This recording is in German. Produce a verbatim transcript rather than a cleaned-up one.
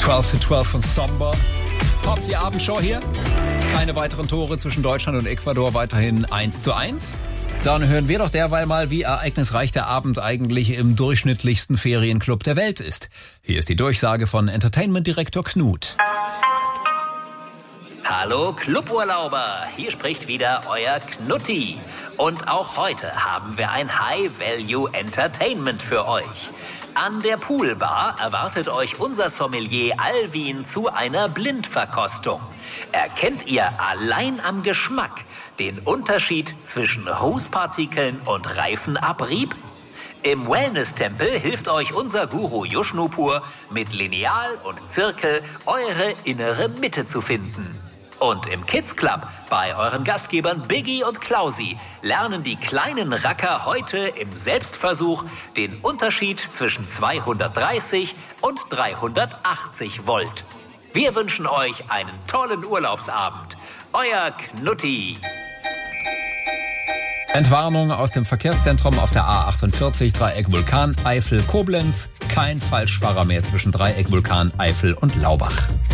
zwölf für zwölf von Somber. Pop, die Abendshow hier. Keine weiteren Tore zwischen Deutschland und Ecuador, weiterhin eins zu eins. Dann hören wir doch derweil mal, wie ereignisreich der Abend eigentlich im durchschnittlichsten Ferienclub der Welt ist. Hier ist die Durchsage von Entertainment-Direktor Knut. Hallo Cluburlauber, hier spricht wieder euer Knutti. Und auch heute haben wir ein High-Value-Entertainment für euch. An der Poolbar erwartet euch unser Sommelier Alvin zu einer Blindverkostung. Erkennt ihr allein am Geschmack den Unterschied zwischen Rußpartikeln und Reifenabrieb? Im Wellness-Tempel hilft euch unser Guru Yushnupur mit Lineal und Zirkel eure innere Mitte zu finden. Und im Kids Club bei euren Gastgebern Biggie und Klausi lernen die kleinen Racker heute im Selbstversuch den Unterschied zwischen zweihundertdreißig und dreihundertachtzig Volt. Wir wünschen euch einen tollen Urlaubsabend. Euer Knutti. Entwarnung aus dem Verkehrszentrum auf der A achtundvierzig, Dreieck Vulkan, Eifel, Koblenz. Kein Falschfahrer mehr zwischen Dreieck Vulkan, Eifel und Laubach.